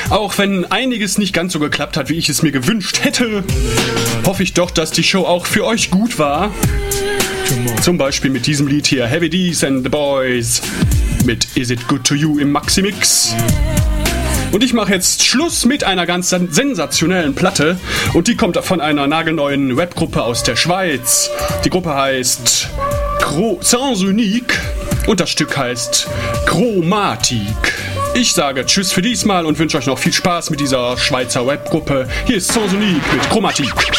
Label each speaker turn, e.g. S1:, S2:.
S1: Auch wenn einiges nicht ganz so geklappt hat, wie ich es mir gewünscht hätte, hoffe ich doch, dass die Show auch für euch gut war. Zum Beispiel mit diesem Lied hier, Heavy D's and the Boys, mit Is It Good To You im Maximix. Und ich mache jetzt Schluss mit einer ganz sensationellen Platte. Und die kommt von einer nagelneuen Webgruppe aus der Schweiz. Die Gruppe heißt Sans Unique und das Stück heißt Chromatik. Ich sage Tschüss für diesmal und wünsche euch noch viel Spaß mit dieser Schweizer Webgruppe. Hier ist Sans Unique mit Chromatik.